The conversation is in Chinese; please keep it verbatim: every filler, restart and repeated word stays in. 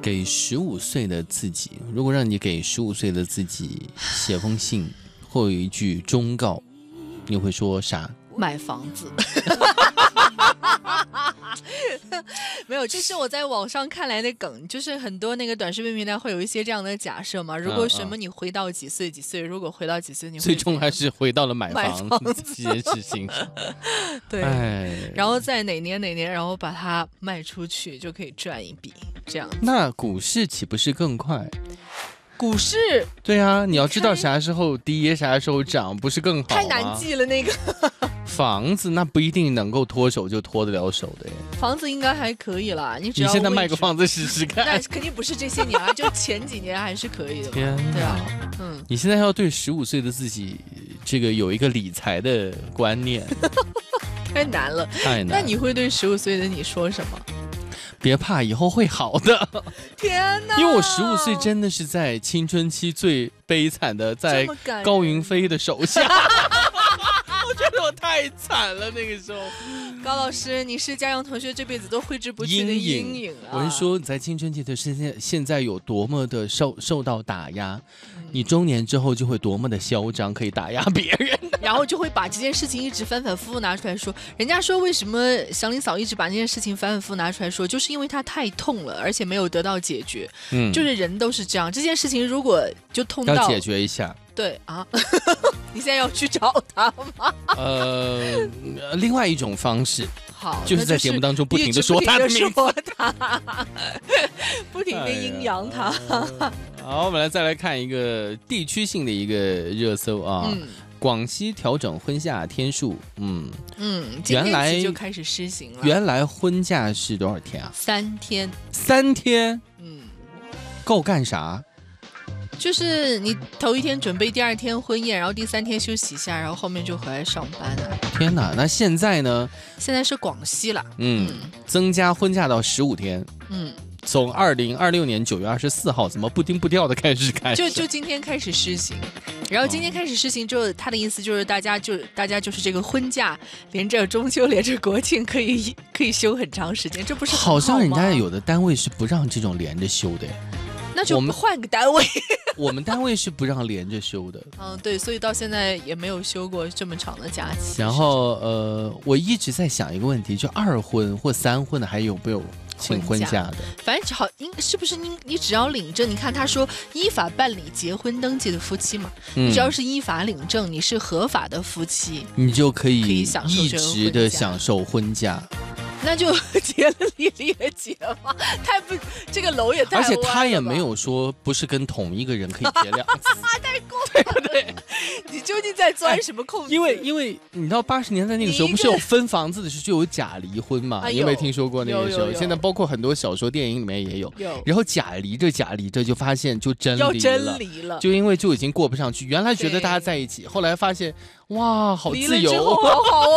给十五岁的自己，如果让你给十五岁的自己写封信，或有一句忠告，你会说啥？ 买房子。没有，这是我在网上看来的梗，就是很多那个短视频平台会有一些这样的假设嘛。如果什么你回到几岁几岁，如果回到几岁，你会最终还是回到了买房子这件事情上。 对，然后在哪年哪年，然后把它卖出去，就可以赚一笔，这样。 那股市岂不是更快？ 股市， 对啊，你要知道啥时候跌，啥时候涨，不是更好吗？ 太难记了那个。 房子那不一定能够脱手就脱得了手的耶。 房子应该还可以啦，你只要你现在卖个房子试试看。 那肯定不是这些年啊，就前几年还是可以的。 天哪， 对啊，嗯， 你现在要对十五岁的自己这个有一个理财的观念， 太难了， 太难。 那你会对十五岁的你说什么？ 别怕，以后会好的。 天哪！ 因为我十五岁真的是在青春期最悲惨的，在高云飞的手下。我觉得我太惨了，那个时候。 高老师，你是嘉阳同学这辈子都挥之不去的阴影啊！ 我是说，你在青春期的现在现在有多么的受受到打压，你中年之后就会多么的嚣张，可以打压别人， 然后就会把这件事情一直反反复复拿出来说。人家说为什么祥林嫂一直把这件事情反反复复拿出来说，就是因为她太痛了，而且没有得到解决。嗯，就是人都是这样，这件事情如果就痛到要解决一下。 对啊，你现在要去找他吗？ 呃，另外一种方式， 好， 就是在节目当中不停的说他的名字， 不停的阴阳他。 哎、好，我们来再来看一个地区性的一个热搜啊。嗯，广西调整婚假天数，嗯嗯，原来就开始施行了。 原来婚假是多少天啊？ 三天。 三天？ 嗯， 够干啥？ 就是你头一天准备第二天婚宴，然后第三天休息一下，然后后面就回来上班了。 天哪，那现在呢？ 现在是广西了， 嗯，嗯增加婚假到十五天， 嗯， 从二零二六年九月二十四号，怎么不丁不掉的开始开始？ 就就今天开始施行，然后今天开始施行之后，他的意思就是大家就大家就是这个婚假连着中秋连着国庆可以可以休很长时间，这不是很好吗？ 好像人家有的单位是不让这种连着休的。 那就换个单位。 我们单位是不让连着休的。 嗯，对，所以到现在也没有休过这么长的假期。 然后呃，我一直在想一个问题，就二婚或三婚的还有没有请婚假的？ 反正好，应是不是你你只要领证？你看他说依法办理结婚登记的夫妻嘛，嗯、你只要是依法领证，你是合法的夫妻， 你就可以一直的享受婚假。 那就结了离了也结嘛，太不这个楼也太， 而且他也没有说不是跟同一个人可以结两次， 太过分了。对，你究竟在钻什么空子？ 因为因为你知道八十年代那个时候不是有分房子的时候就有假离婚嘛？哎、你有没有听说过那个时候？现在包括很多小说、电影里面也有。 有。 然后假离着假离着就发现就真离了， 要真离了， 就因为就已经过不上去。原来觉得大家在一起，后来发现哇，好自由， 好好哦。